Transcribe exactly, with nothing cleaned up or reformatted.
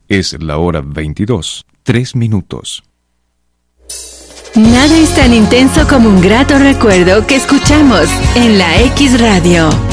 Es la hora veintidós, tres minutos. Nada es tan intenso como un grato recuerdo que escuchamos en la X Radio.